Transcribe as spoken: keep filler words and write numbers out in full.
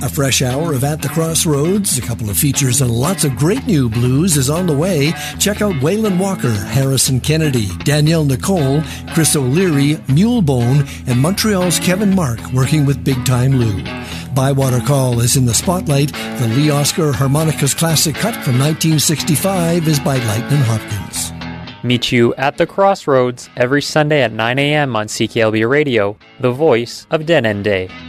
A fresh hour of At the Crossroads, a couple of features, and lots of great new blues is on the way. Check out Waylon Walker, Harrison Kennedy, Danielle Nicole, Chris O'Leary, Mulebone, and Montreal's Kevin Mark working with Big Time Lou. Bywater Call is in the spotlight. The Lee Oscar Harmonicas classic cut from nineteen sixty-five is by Lightnin' Hopkins. Meet you at the Crossroads every Sunday at nine a.m. on C K L B Radio, the voice of Denende.